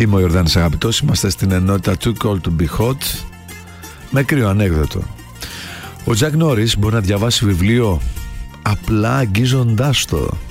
Είμαι ο Ιορδάνης Αγαπητός. Είμαστε στην ενότητα Too Cold to Be Hot. Με κρύο ανέκδοτο. Ο Τζακ Νόρις μπορεί να διαβάσει βιβλίο απλά αγγίζοντάς το.